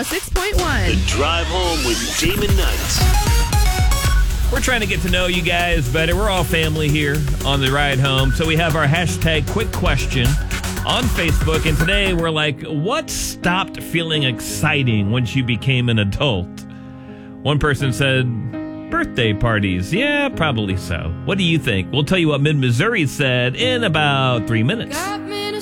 106.1. The Drive Home with Damon Knight. We're trying to get to know you guys better. We're all family here on the ride home. So we have our hashtag quick question on Facebook. And today we're like, what stopped feeling exciting once you became an adult? One person said, birthday parties. Yeah, probably so. What do you think? We'll tell you what Mid-Missouri said in about 3 minutes. Got me to